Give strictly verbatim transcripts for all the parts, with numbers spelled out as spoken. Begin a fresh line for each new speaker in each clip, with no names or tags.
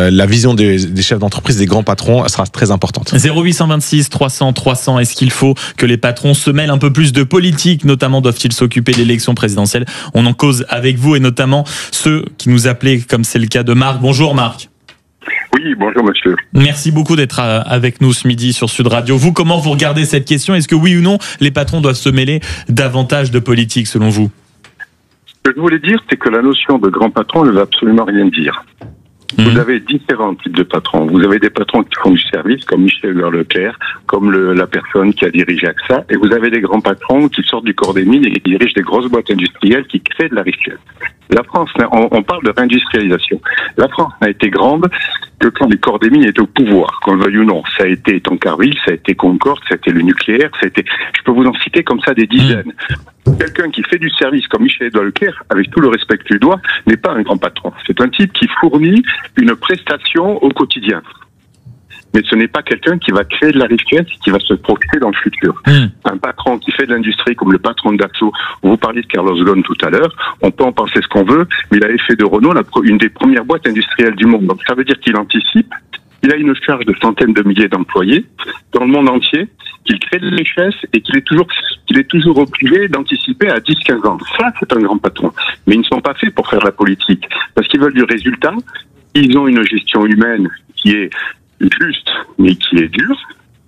euh, la vision des, des chefs d'entreprise, des grands patrons sera très importante.
zéro huit cent vingt-six trois cents trois cents, est-ce qu'il faut que les patrons se mêlent un peu plus de politique, notamment doivent-ils s'occuper de l'élection présidentielle? On en cause avec vous et notamment ceux qui nous appelaient, comme c'est le cas de Marc. Bonjour Marc.
Oui, bonjour monsieur.
Merci beaucoup d'être avec nous ce midi sur Sud Radio. Vous, comment vous regardez cette question? Est-ce que oui ou non, les patrons doivent se mêler davantage de politique selon vous?
Ce que je voulais dire, c'est que la notion de grand patron ne veut absolument rien dire. Mmh. Vous avez différents types de patrons. Vous avez des patrons qui font du service, comme Michel Leclerc, comme le, la personne qui a dirigé A X A, et vous avez des grands patrons qui sortent du corps des mines et qui dirigent des grosses boîtes industrielles qui créent de la richesse. La France, on, on parle de réindustrialisation. La France n'a été grande que quand les corps des mines étaient au pouvoir, qu'on le veuille ou non. Ça a été Tancarville, ça a été Concorde, ça a été le nucléaire, ça a été... Je peux vous en citer comme ça des dizaines. Mmh. Quelqu'un qui fait du service comme Michel Leclerc, avec tout le respect que tu dois, n'est pas un grand patron. C'est un type qui fournit une prestation au quotidien. Mais ce n'est pas quelqu'un qui va créer de la richesse, qui va se projeter dans le futur. Mmh. Un patron qui fait de l'industrie comme le patron de Dassault, vous parliez de Carlos Ghosn tout à l'heure, on peut en penser ce qu'on veut, mais il avait fait de Renault la, une des premières boîtes industrielles du monde. Donc ça veut dire qu'il anticipe, il a une charge de centaines de milliers d'employés dans le monde entier, qu'il crée de la richesse et qu'il est toujours, qu'il est toujours obligé d'anticiper à dix quinze ans. Ça, c'est un grand patron. Mais ils ne sont pas faits pour faire de la politique, parce qu'ils veulent du résultat. Ils ont une gestion humaine qui est juste, mais qui est dure,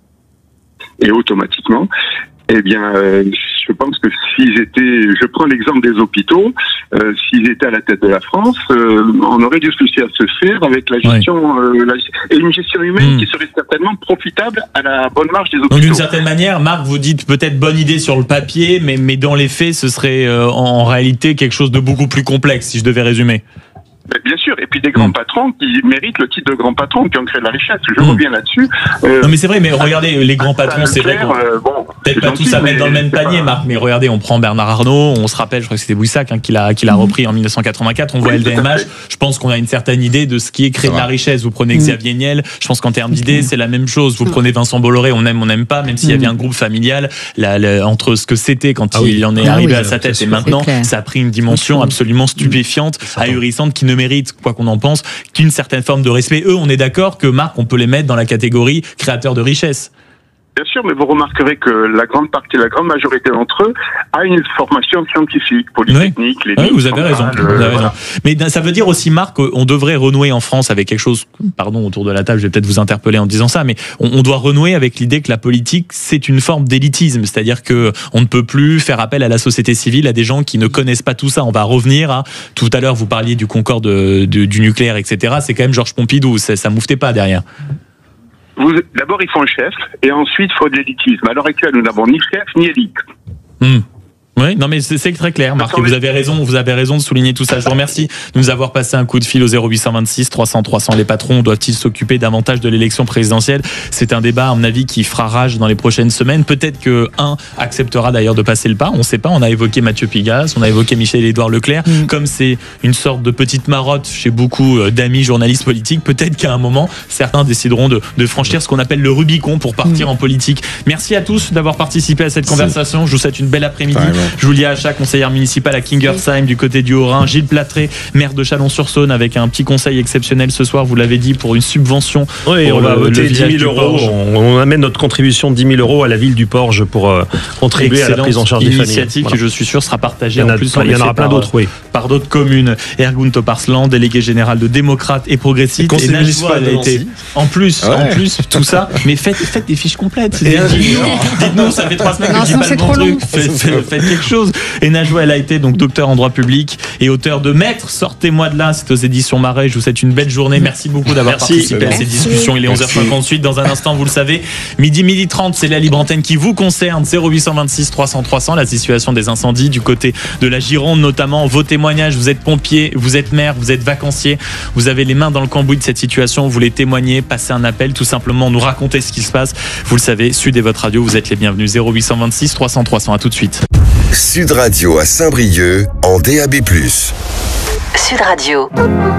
et automatiquement, eh bien, euh, je pense que s'ils étaient, je prends l'exemple des hôpitaux, euh, s'ils étaient à la tête de la France, euh, on aurait du souci à se faire avec la gestion, ouais. euh, la, et une gestion humaine mmh. qui serait certainement profitable à la bonne marge des hôpitaux.
Donc d'une certaine manière, Marc, vous dites peut-être bonne idée sur le papier, mais, mais dans les faits, ce serait euh, en, en réalité quelque chose de beaucoup plus complexe, si je devais résumer.
Bien sûr, et puis des grands mmh. patrons qui méritent le titre de grand patron, qui ont créé de la richesse. Je mmh. reviens là-dessus. Euh,
non mais c'est vrai, mais regardez, les grands patrons, c'est vrai qu'on... Euh, bon, peut-être pas tous à mettre dans le même panier, pas... Marc, mais regardez, on prend Bernard Arnault, on se rappelle, je crois que c'était Boussac hein, qui l'a, qui l'a repris en dix-neuf cent quatre-vingt-quatre, on voit oui, L V M H, je pense qu'on a une certaine idée de ce qui est créer de la richesse. Vous prenez Xavier Niel, je pense qu'en termes d'idées, c'est la même chose. Vous prenez Vincent Bolloré, on aime, on n'aime pas, même s'il y avait un groupe familial, la, la, entre ce que c'était quand ah, il oui. en est ah, arrivé oui, à sa tête et maintenant, ça a pris une dimension absolument stupéfiante, ahurissante, qui ne mérite, quoi qu'on en pense, qu'une certaine forme de respect. Eux, on est d'accord que Marc, on peut les mettre dans la catégorie créateur de richesse.
Bien sûr, mais vous remarquerez que la grande partie, la grande majorité d'entre eux a une formation scientifique, polytechnique. Oui, les
oui vous avez raison. Vous avez raison. Mais ça veut dire aussi, Marc, qu'on devrait renouer en France avec quelque chose, pardon, autour de la table, je vais peut-être vous interpeller en disant ça, mais on, on doit renouer avec l'idée que la politique, c'est une forme d'élitisme. C'est-à-dire que on ne peut plus faire appel à la société civile, à des gens qui ne connaissent pas tout ça. On va revenir à, tout à l'heure, vous parliez du Concorde, de, de, du nucléaire, et cetera. C'est quand même Georges Pompidou, ça, ça mouftait pas derrière.
Vous, d'abord, il faut un chef, et ensuite, il faut de l'élitisme. À l'heure actuelle, nous n'avons ni chef, ni élite.
Mmh. Oui, non mais c'est, c'est très clair, Marc. Et vous avez raison, vous avez raison de souligner tout ça. Je vous remercie de nous avoir passé un coup de fil au zéro huit cent vingt-six trois cents trois cents. Les patrons doivent-ils s'occuper davantage de l'élection présidentielle? C'est un débat, à mon avis, qui fera rage dans les prochaines semaines. Peut-être que un acceptera d'ailleurs de passer le pas. On ne sait pas. On a évoqué Mathieu Pigasse, on a évoqué Michel-Édouard Leclerc. Mmh. Comme c'est une sorte de petite marotte chez beaucoup d'amis journalistes politiques, peut-être qu'à un moment, certains décideront de, de franchir ce qu'on appelle le Rubicon pour partir mmh. en politique. Merci à tous d'avoir participé à cette conversation. Je vous souhaite une belle après-midi. Julia Achat, conseillère municipale à Kingersheim du côté du Haut-Rhin. Gilles Platré, maire de Chalon-sur-Saône, avec un petit conseil exceptionnel ce soir, vous l'avez dit, pour une subvention.
Oui, on va voter dix mille euros. On, on amène notre contribution de dix mille euros à la ville du Porge pour euh, contribuer Excellente à la prise en charge des familles.
Initiative voilà. qui, je suis sûr, sera partagée en, en plus.
Il y en aura plein par, d'autres, oui.
Par d'autres communes. Ergun Toparslan, délégué général de démocrates et progressistes. Et, et Najwa, elle a été. En plus, ouais. en plus, tout ça. Mais faites, faites des fiches complètes. Dites-nous, ça fait trois semaines que je dis pas le bon truc. Faites, faites quelque chose. Et Najwa, elle a été donc docteur en droit public et auteur de Maître, sortez-moi de là, c'est aux éditions Marais. Je vous souhaite une belle journée. Merci beaucoup d'avoir Merci. participé Merci. à cette discussion. Il est onze heures cinquante-huit. Dans un instant, vous le savez, midi, midi trente, c'est la libre antenne qui vous concerne. zéro huit cent vingt-six trois cents trois cents, la situation des incendies du côté de la Gironde, notamment vos témoignages. Vous êtes pompier, vous êtes maire, vous êtes vacancier. Vous avez les mains dans le cambouis de cette situation. Vous voulez témoigner, passer un appel, tout simplement nous raconter ce qui se passe. Vous le savez, Sud est votre radio. Vous êtes les bienvenus. zéro huit cent vingt-six trois cents trois cents. À tout de suite.
Sud Radio à Saint-Brieuc en D A B plus.
Sud Radio.